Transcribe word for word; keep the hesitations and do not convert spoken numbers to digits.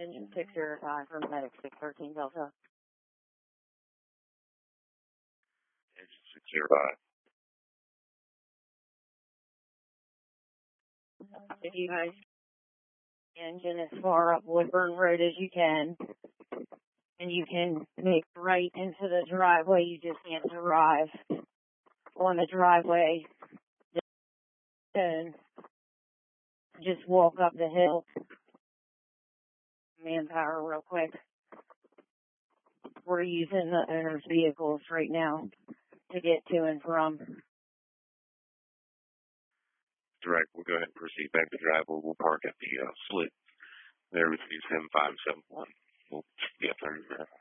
Engine six zero five for Medic six thirteen Delta. Engine six zero five. If you guys engine as far up Woodburn Road as you can, and you can make right into the driveway, you just can't drive on the driveway. And just walk up the hill. Manpower real quick. We're using the owner's vehicles right now to get to and from. Direct, we'll go ahead and proceed back to driveway. We'll park at the uh, slit there with seven five seven one. We'll get there in a minute.